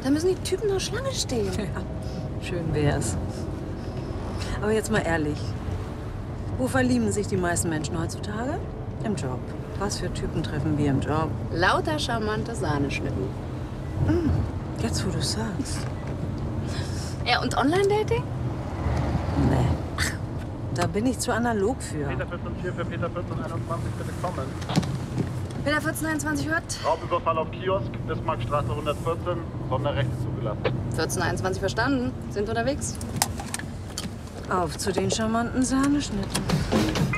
Da müssen die Typen noch Schlange stehen. Ja, schön wär's. Aber jetzt mal ehrlich. Wo verlieben sich die meisten Menschen heutzutage? Im Job. Was für Typen treffen wir im Job? Lauter charmante Sahneschnitten. Jetzt, wo du sagst. Ja, und Online-Dating? Nee. Da bin ich zu analog für. Peter 14.4 für Peter 14.21, bitte kommen. Peter 1421 hört. Raubüberfall auf Kiosk, Bismarckstraße 114, Sonderrechte zugelassen. 1421 verstanden. Sind unterwegs. Auf zu den charmanten Sahneschnitten.